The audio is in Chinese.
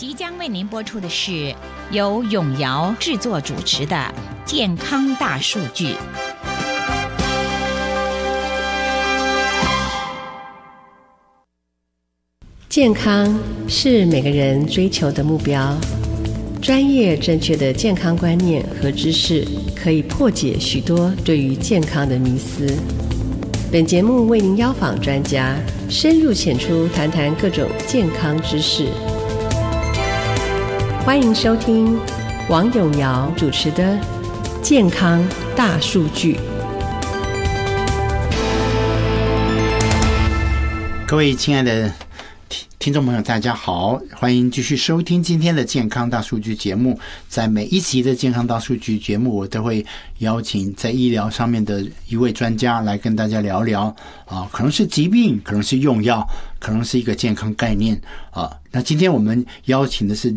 即将为您播出的是由永尧制作主持的《健康大数据》。 健康是每个人追求的目标，专业正确的健康观念和知识可以破解许多对于健康的迷思。本节目为您邀访专家，深入浅出谈谈各种健康知识。欢迎收听王永尧主持的《健康大数据》。 各位亲爱的听众朋友大家好，欢迎继续收听今天的健康大数据节目。在每一集的健康大数据节目，我都会邀请在医疗上面的一位专家来跟大家聊聊可能是疾病，可能是用药，可能是一个健康概念那今天我们邀请的是